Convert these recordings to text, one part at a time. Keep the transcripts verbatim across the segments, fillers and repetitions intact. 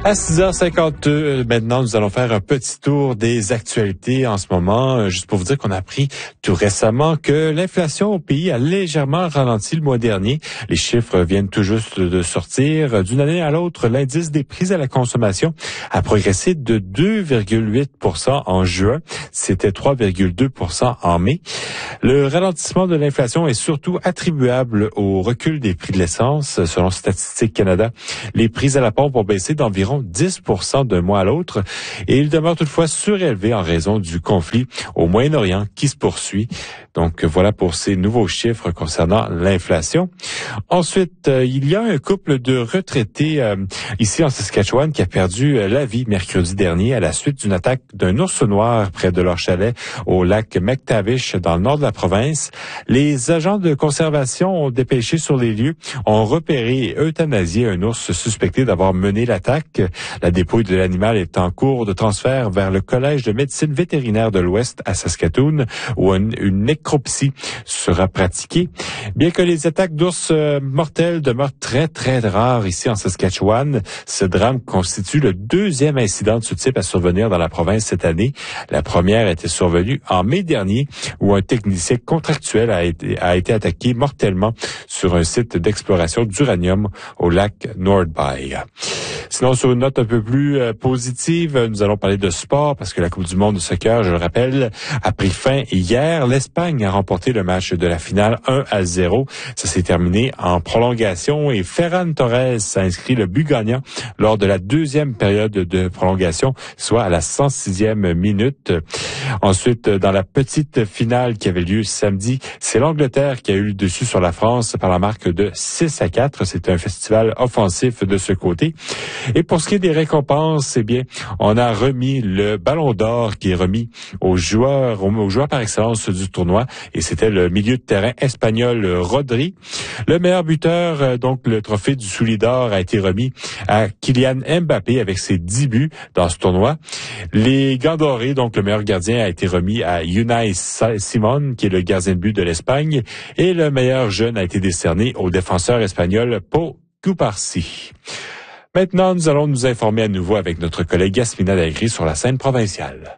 À six heures cinquante-deux, maintenant, nous allons faire un petit tour des actualités en ce moment. Juste pour vous dire qu'on a appris tout récemment que l'inflation au pays a légèrement ralenti le mois dernier. Les chiffres viennent tout juste de sortir. D'une année à l'autre, l'indice des prix à la consommation a progressé de deux virgule huit pour cent en juin. C'était trois virgule deux pour cent en mai. Le ralentissement de l'inflation est surtout attribuable au recul des prix de l'essence. Selon Statistique Canada, les prix à la pompe ont baissé d'environ dix pour cent d'un mois à l'autre et il demeure toutefois surélevé en raison du conflit au Moyen-Orient qui se poursuit. Donc voilà pour ces nouveaux chiffres concernant l'inflation. Ensuite, euh, il y a un couple de retraités euh, ici en Saskatchewan qui a perdu euh, la vie mercredi dernier à la suite d'une attaque d'un ours noir près de leur chalet au lac McTavish dans le nord de la province. Les agents de conservation ont dépêché sur les lieux, ont repéré et euthanasié un ours suspecté d'avoir mené l'attaque. La dépouille de l'animal est en cours de transfert vers le Collège de médecine vétérinaire de l'Ouest à Saskatoon, où une, une nécropsie sera pratiquée. Bien que les attaques d'ours euh, mortels demeurent très, très rares ici en Saskatchewan, ce drame constitue le deuxième incident de ce type à survenir dans la province cette année. La première était survenue en mai dernier, où un technicien contractuel a été, a été attaqué mortellement sur un site d'exploration d'uranium au lac Nordby. Sinon, sur une note un peu plus euh, positive, nous allons parler de sport parce que la Coupe du monde de soccer, je le rappelle, a pris fin hier. L'Espagne a remporté le match de la finale un à zéro. Ça s'est terminé en prolongation et Ferran Torres a inscrit le but gagnant lors de la deuxième période de prolongation, soit à la cent sixième minute. Ensuite, dans la petite finale qui avait lieu samedi, c'est l'Angleterre qui a eu le dessus sur la France par la marque de six à quatre. C'était un festival offensif de ce côté. Et pour ce qui est des récompenses, eh bien, on a remis le Ballon d'Or qui est remis aux joueurs, aux joueurs par excellence du tournoi. Et c'était le milieu de terrain espagnol Rodri. Le meilleur buteur, donc le trophée du Soulier d'Or a été remis à Kylian Mbappé avec ses dix buts dans ce tournoi. Les Gants dorés, donc le meilleur gardien a été remis à Unai Simon, qui est le gardien de but de l'Espagne. Et le meilleur jeune a été décerné au défenseur espagnol Pau Cubarsí. Maintenant, nous allons nous informer à nouveau avec notre collègue Yasmina Dagri sur la scène provinciale.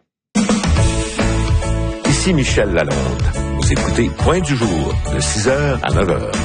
Ici Michel Lalonde. Vous écoutez Point du jour, de six heures à neuf heures.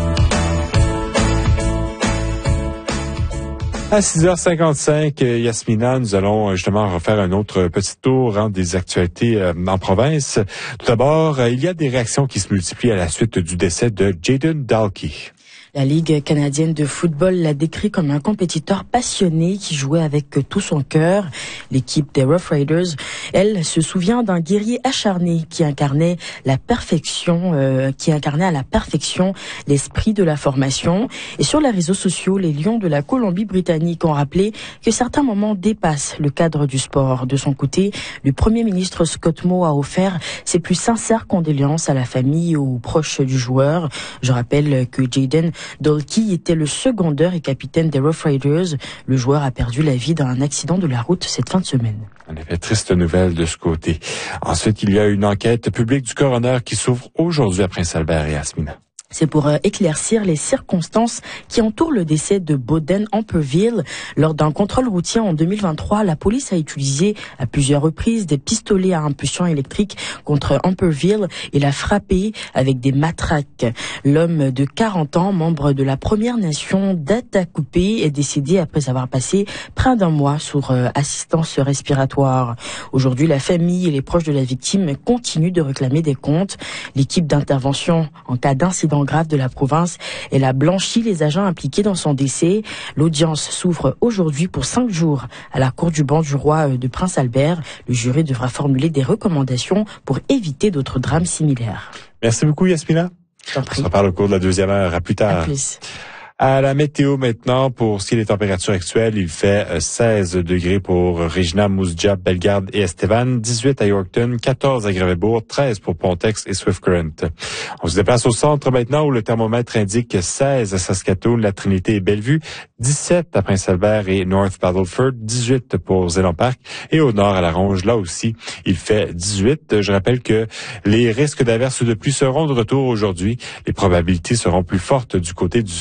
À six heures cinquante-cinq, Yasmina, nous allons justement refaire un autre petit tour hein, des actualités euh, en province. Tout d'abord, il y a des réactions qui se multiplient à la suite du décès de Jayden Dalkey. La Ligue canadienne de football l'a décrit comme un compétiteur passionné qui jouait avec tout son cœur. L'équipe des Rough Riders, elle, se souvient d'un guerrier acharné qui incarnait la perfection, euh, qui incarnait à la perfection l'esprit de la formation. Et sur les réseaux sociaux, les Lions de la Colombie-Britannique ont rappelé que certains moments dépassent le cadre du sport. De son côté, le Premier ministre Scott Moe a offert ses plus sincères condoléances à la famille et aux proches du joueur. Je rappelle que Jayden Dalkey était le secondeur et capitaine des Rough Riders. Le joueur a perdu la vie dans un accident de la route cette fin de semaine. En effet, triste nouvelle de ce côté. Ensuite, il y a une enquête publique du coroner qui s'ouvre aujourd'hui à Prince-Albert et Yasmina. C'est pour euh, éclaircir les circonstances qui entourent le décès de Boden Amperville. Lors d'un contrôle routier en deux mille vingt-trois, la police a utilisé à plusieurs reprises des pistolets à impulsion électrique contre Amperville et l'a frappé avec des matraques. L'homme de quarante ans, membre de la Première Nation d'Atacoupé, est décédé après avoir passé près d'un mois sous euh, assistance respiratoire. Aujourd'hui, la famille et les proches de la victime continuent de réclamer des comptes. L'équipe d'intervention en cas d'incident grave de la province. Elle a blanchi les agents impliqués dans son décès. L'audience s'ouvre aujourd'hui pour cinq jours à la cour du banc du roi de Prince-Albert. Le jury devra formuler des recommandations pour éviter d'autres drames similaires. Merci beaucoup, Yasmina. On se reparle au cours de la deuxième heure. À plus tard. À plus. À la météo maintenant, pour ce qui est des températures actuelles, il fait seize degrés pour Regina, Moose Jaw, Bellegarde et Estevan, dix-huit à Yorkton, quatorze à Gravébourg, treize pour Pontex et Swift Current. On se déplace au centre maintenant où le thermomètre indique seize à Saskatoon, La Trinité et Bellevue, dix-sept à Prince-Albert et North Battleford, dix-huit pour Zéland Park et au nord à La Ronge, là aussi, il fait dix-huit. Je rappelle que les risques d'averses de pluie seront de retour aujourd'hui. Les probabilités seront plus fortes du côté du centre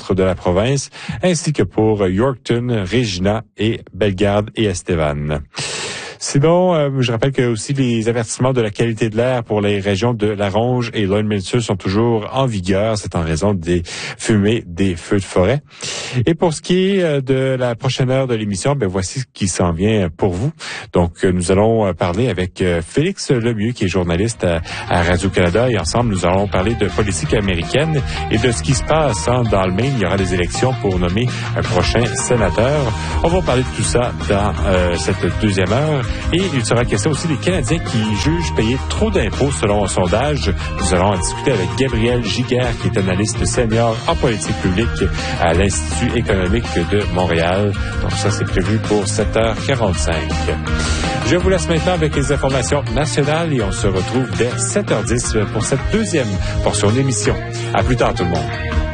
centre de la province, ainsi que pour Yorkton, Regina et Bellegarde et Estevan. Sinon, euh, je rappelle que aussi les avertissements de la qualité de l'air pour les régions de La Ronge et Lloydminster sont toujours en vigueur. C'est en raison des fumées des feux de forêt. Et pour ce qui est de la prochaine heure de l'émission, ben voici ce qui s'en vient pour vous. Donc, nous allons parler avec Félix Lemieux, qui est journaliste à, à Radio-Canada, et ensemble, nous allons parler de politique américaine et de ce qui se passe hein, dans le Maine. Il y aura des élections pour nommer un prochain sénateur. On va parler de tout ça dans euh, cette deuxième heure. Et il sera question aussi des Canadiens qui jugent payer trop d'impôts selon un sondage. Nous allons en discuter avec Gabriel Giguère, qui est analyste senior en politique publique à l'Institut économique de Montréal. Donc ça, c'est prévu pour sept heures quarante-cinq. Je vous laisse maintenant avec les informations nationales et on se retrouve dès sept heures dix pour cette deuxième portion d'émission. À plus tard tout le monde.